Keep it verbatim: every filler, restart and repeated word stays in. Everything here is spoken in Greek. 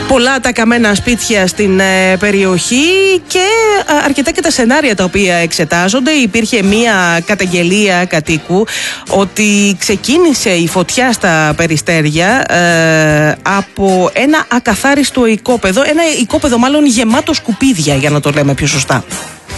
πολλά τα καμένα σπίτια στην ε, περιοχή και ε, αρκετά και τα σενάρια τα οποία εξετάζονται. Υπήρχε μία καταγγελία κατοίκου ότι ξεκίνησε η φωτιά στα Περιστέρια ε, από ένα ακαθάριστο οικόπεδο, ένα οικόπεδο μάλλον γεμάτο σκουπίδια, για να το λέμε πιο σωστά.